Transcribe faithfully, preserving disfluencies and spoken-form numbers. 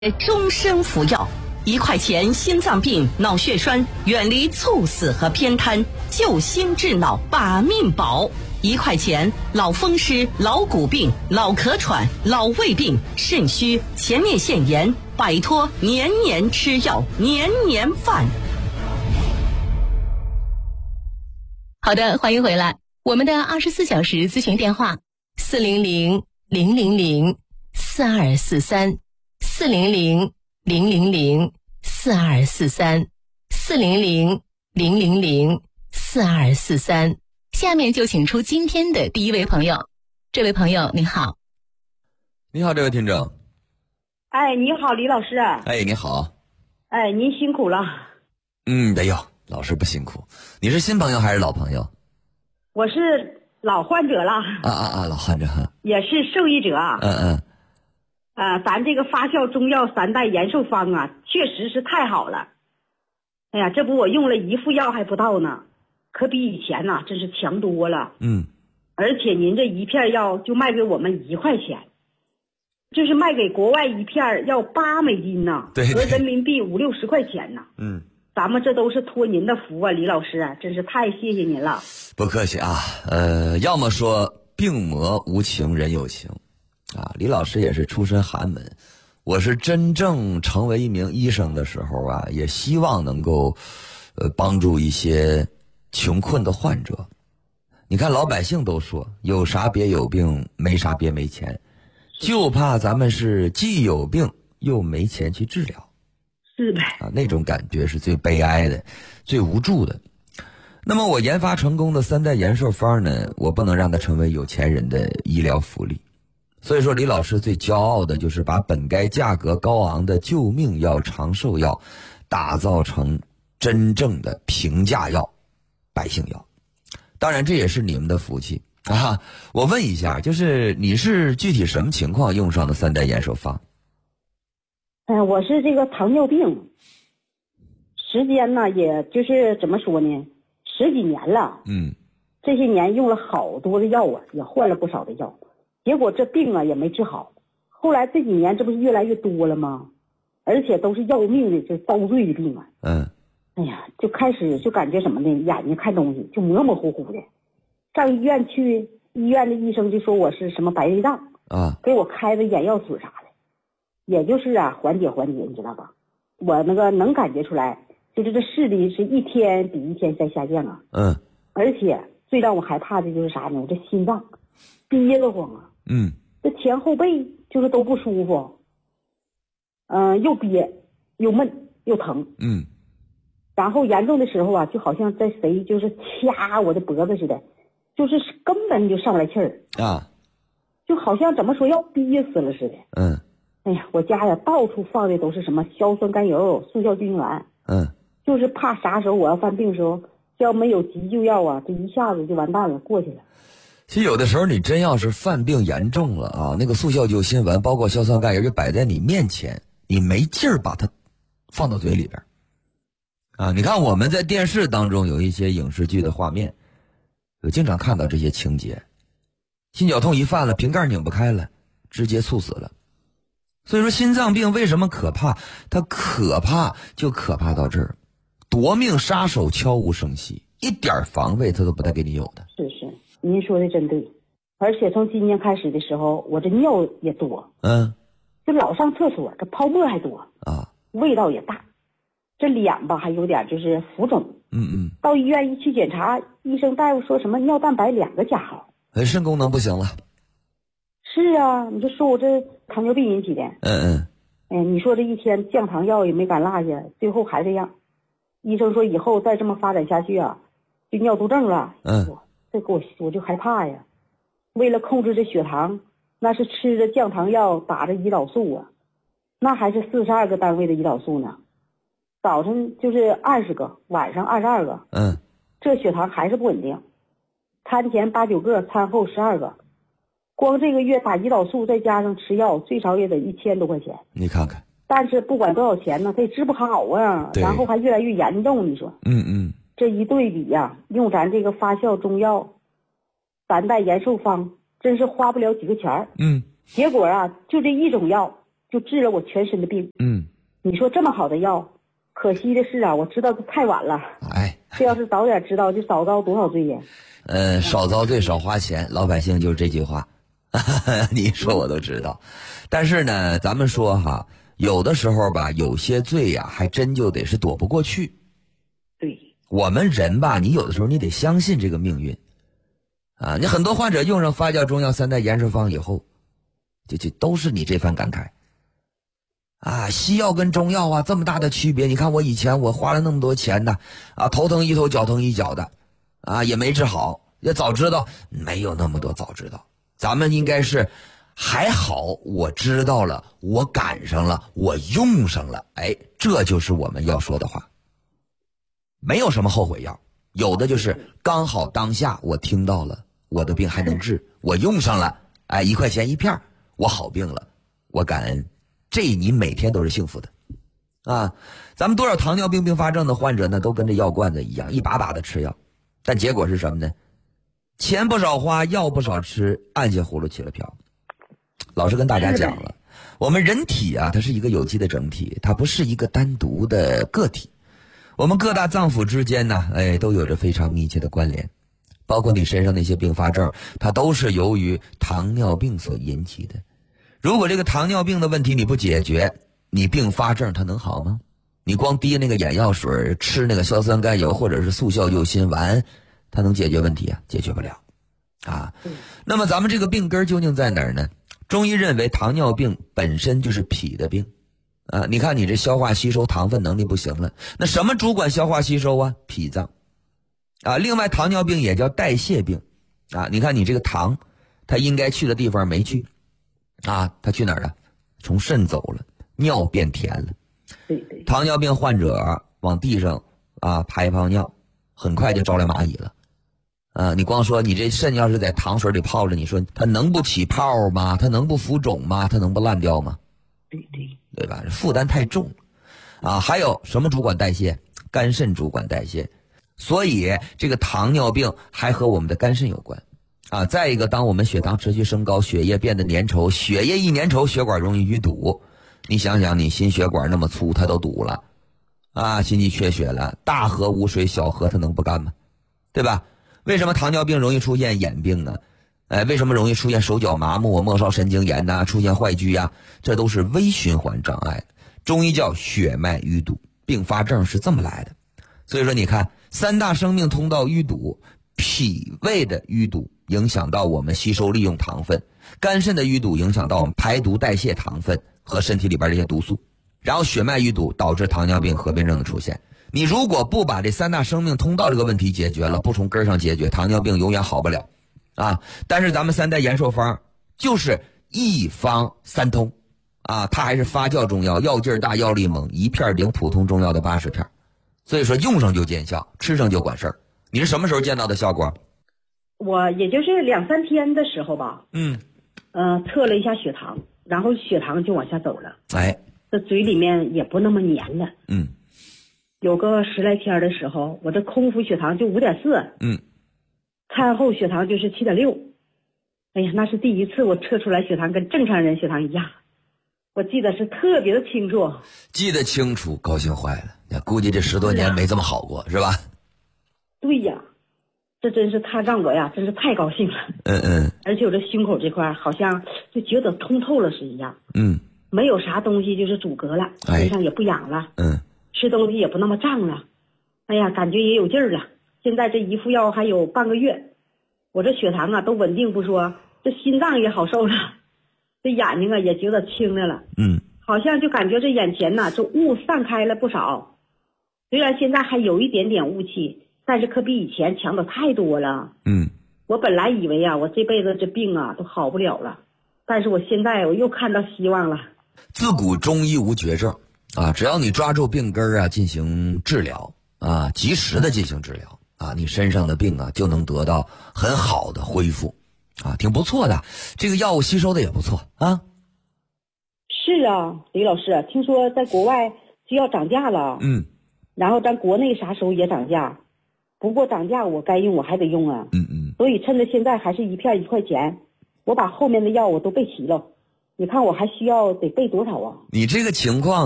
终身服药，一块钱心脏病、脑血栓，远离猝死和偏瘫，救心治脑，把命保。一块钱老风湿、老骨病、老咳喘、老胃病、肾虚、前列腺炎，摆脱年年吃药、年年犯。 好的，欢迎回来。我们的二十四小时咨询电话：四零零零零零四二四三。四零零零零零四二四三，四零零零零零四二四三。下面就请出今天的第一位朋友。这位朋友您好。 你好，这位听众。 哎，你好，李老师。 哎，你好。 哎，您辛苦了。 嗯，没有，老师不辛苦。你是新朋友还是老朋友？ 我是老患者了。 啊啊啊，老患者哈。 也是受益者。 嗯嗯。 呃，咱这个发酵中药三代延寿方啊，确实是太好了。哎呀，这不我用了一副药还不到呢，可比以前呐、啊、真是强多了。 嗯。 而且您这一片药就卖给我们一块钱，就是卖给国外一片要八美金呐， 对， 合人民币五六十块钱呐。 嗯。 咱们这都是托您的福啊，李老师啊，真是太谢谢您了。 不客气啊，呃，要么说病魔无情人有情。啊，李老师也是出身寒门，我是真正成为一名医生的时候啊，也希望能够，呃，帮助一些穷困的患者。你看老百姓都说有啥别有病，没啥别没钱，就怕咱们是既有病又没钱去治疗。 是呗。 啊，那种感觉是最悲哀的，最无助的。那么我研发成功的三代延寿方呢，我不能让它成为有钱人的医疗福利。所以说李老师最骄傲的就是把本该价格高昂的救命药、长寿药打造成真正的平价药、百姓药。当然这也是你们的福气啊！我问一下，就是你是具体什么情况用上的三代延寿方？ 哎、呃，我是这个糖尿病，时间呢也就是怎么说呢，十几年了。 嗯。 这些年用了好多的药啊，也换了不少的药。结果这病啊也没治好，后来这几年这不是越来越多了吗？而且都是要命的，这遭罪的病啊。 嗯。 哎呀，就开始就感觉什么呢？眼睛看东西就模模糊糊的。上医院去，医院的医生就说我是什么白内障啊， 给我开的眼药水啥的，也就是啊缓解缓解，你知道吧？我那个能感觉出来，就是这视力是一天比一天在下降啊。 嗯。 而且最让我害怕的就是啥呢？我这心脏憋得慌啊。 嗯， 这前后背就是都不舒服，嗯、呃，又憋又闷又疼。 嗯， 然后严重的时候啊，就好像在谁就是掐我的脖子似的，就是根本就上不来气儿啊， 就好像怎么说要憋死了似的。 嗯， 哎呀，我家呀到处放的都是什么硝酸甘油、速效救心丸。 嗯，就是怕啥时候我要犯病的时候，要没有急救药啊，这一下子就完蛋了，过去了。 其实有的时候你真要是犯病严重了啊，那个速效救心丸包括硝酸甘油就摆在你面前，你没劲儿把它放到嘴里边啊。你看我们在电视当中有一些影视剧的画面，有经常看到这些情节，心绞痛一犯了，瓶盖拧不开了，直接猝死了。所以说心脏病为什么可怕？它可怕就可怕到这儿，夺命杀手悄无声息，一点防卫它都不带给你有的。 是是。您说的真对，而且从今年开始的时候，我这尿也多， 嗯， 就老上厕所，这泡沫还多啊， 味道也大，这脸吧还有点就是浮肿。 嗯嗯， 到医院一去检查，医生大夫说什么尿蛋白两个加号， 哎，肾功能不行了。 是啊，你就说我这糖尿病引起的。 嗯嗯， 哎，你说这一天降糖药也没敢落下，最后还这样。医生说以后再这么发展下去啊，就尿毒症了。 嗯。 这给我我就害怕呀，为了控制这血糖，那是吃着降糖药，打着胰岛素啊，那还是四十二个单位的胰岛素呢，早晨就是二十个，晚上二十二个。 嗯， 这血糖还是不稳定，餐前八九个，餐后十二个，光这个月打胰岛素再加上吃药，最少也得一千多块钱。 你看看， 但是不管多少钱呢，它也治不好啊，然后还越来越严重。你说， 嗯嗯。 这一对比呀、啊，用咱这个发酵中药三代延寿方，真是花不了几个钱儿。 嗯， 结果啊，就这一种药， 就治了我全身的病。 嗯， 你说这么好的药，可惜的是啊，我知道的太晚了。 哎， 这要是早点知道，就少遭多少罪呀！ 呃，少遭罪少花钱，老百姓就是这句话。你说我都知道，但是呢，咱们说哈，有的时候吧，有些罪呀、啊，还真就得是躲不过去。 对， 我们人吧，你有的时候你得相信这个命运啊。你很多患者用上发酵中药三代延寿方以后，就就都是你这番感慨啊。西药跟中药啊这么大的区别，你看我以前我花了那么多钱呢，啊，头疼一头脚疼一脚的，啊，也没治好，也早知道没有那么多早知道。咱们应该是还好我知道了，我赶上了，我用上了，哎，这就是我们要说的话。没有什么后悔药，有的就是刚好当下我听到了我的病还能治，我用上了，哎，一块钱一片，我好病了，我感恩，这你每天都是幸福的啊。咱们多少糖尿病并发症的患者呢，都跟这药罐子一样，一把把的吃药，但结果是什么呢？钱不少花，药不少吃，按下葫芦起了瓢。老师跟大家讲了，我们人体啊，它是一个有机的整体，它不是一个单独的个体。我们各大脏腑之间呢，哎，都有着非常密切的关联。包括你身上那些并发症，它都是由于糖尿病所引起的。如果这个糖尿病的问题你不解决，你并发症它能好吗？你光滴那个眼药水，吃那个硝酸甘油或者是速效救心丸，它能解决问题啊？解决不了啊。那么咱们这个病根究竟在哪儿呢？中医认为糖尿病本身就是脾的病啊。你看你这消化吸收糖分能力不行了，那什么主管消化吸收啊？脾脏啊。另外糖尿病也叫代谢病啊。你看你这个糖它应该去的地方没去啊，它去哪儿了？从肾走了，尿变甜了。 对对， 糖尿病患者往地上啊排一泡尿，很快就招来蚂蚁了。啊，你光说你这肾要是在糖水里泡着，你说它能不起泡吗？它能不浮肿吗？它能不烂掉吗？ 对对， 对吧？负担太重啊。还有什么主管代谢？肝肾主管代谢。所以这个糖尿病还和我们的肝肾有关啊。再一个，当我们血糖持续升高，血液变得粘稠，血液一粘稠，血管容易淤堵。你想想，你心血管那么粗，它都堵了啊，心肌缺血了，大河无水，小河它能不干吗？对吧？为什么糖尿病容易出现眼病呢？哎，为什么容易出现手脚麻木、末梢神经炎呐、啊，出现坏疽呀？这都是微循环障碍。中医叫血脉淤堵，并发症是这么来的。所以说，你看三大生命通道淤堵，脾胃的淤堵影响到我们吸收利用糖分，肝肾的淤堵影响到我们排毒代谢糖分和身体里边这些毒素，然后血脉淤堵导致糖尿病合并症的出现。你如果不把这三大生命通道这个问题解决了，不从根上解决，糖尿病永远好不了啊。但是咱们三代延寿方就是一方三通啊，它还是发酵中药，药劲儿大，药力猛，一片顶普通中药的八十片，所以说用上就见效，吃上就管事儿。你是什么时候见到的效果？ 我也就是两三天的时候吧， 嗯， 呃，测了一下血糖，然后血糖就往下走了， 哎， 这嘴里面也不那么黏了， 嗯。 有个十来天的时候，我这空腹血糖就五点四， 嗯， 餐后血糖就是七点六。哎呀，那是第一次我测出来血糖跟正常人血糖一样，我记得是特别的清楚。 记得清楚，高兴坏了。估计这十多年没这么好过，是吧？ 对呀，这真是他让我呀，真是太高兴了。 嗯嗯。 而且我这胸口这块好像就觉得通透了是一样。 嗯。 没有啥东西就是阻隔了，身上也不痒了。 嗯。 吃东西也不那么胀了，哎呀，感觉也有劲儿了。现在这一副药还有半个月，我这血糖啊都稳定不说，这心脏也好受了，这眼睛啊也觉得清来了。 嗯， 好像就感觉这眼前呐、啊，这雾散开了不少。虽然现在还有一点点雾气，但是可比以前强的太多了。 嗯， 我本来以为啊，我这辈子这病啊都好不了了，但是我现在我又看到希望了。 自古中医无绝症。啊，只要你抓住病根啊，进行治疗啊，及时的进行治疗啊，你身上的病啊就能得到很好的恢复啊，挺不错的。这个药物吸收的也不错啊。 是啊，李老师，听说在国外就要涨价了。 嗯。 然后咱国内啥时候也涨价，不过涨价我该用我还得用啊。 嗯嗯。 所以趁着现在还是一片一块钱，我把后面的药我都备齐了。 你看我还需要得备多少啊？ 你这个情况。